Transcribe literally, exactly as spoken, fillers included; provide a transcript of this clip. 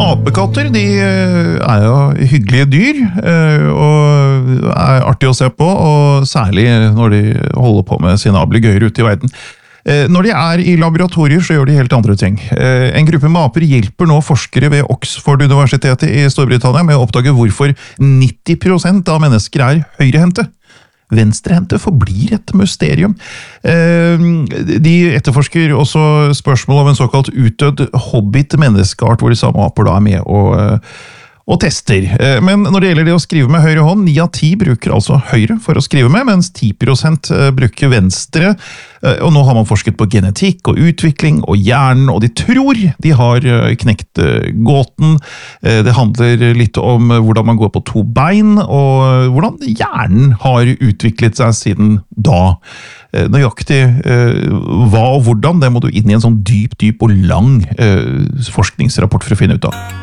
Apekatter, de er jo hyggelige dyr, og er artig å se på, og særlig når de holder på med sine ablegøyer ute i verden. Når de er i laboratorier, så gjør de helt andre ting. En gruppe med aper hjelper nå forskere ved Oxford-universitetet i Storbritannia med å oppdage hvorfor nitti prosent av mennesker er høyrehendte. Venstrehendte forblir et mysterium. De etterforsker også spørsmål om en såkalt utdødd hobbit-menneskeart, hvor de samme aper da er med og, og tester. Men når det gjelder det å skrive med høyre hånd, ni av ti bruker altså høyre for å skrive med, mens ti prosent bruker venstre. Og nå har man forsket på genetikk og utvikling og hjernen, og de tror de har knekt gåten. Det handler litt om hvordan man går på to bein, og hvordan hjernen har utviklet seg siden da. Nøyaktig hva og hvordan, det må du inn i en sånn dyp, dyp og lang forskningsrapport for å finne ut av.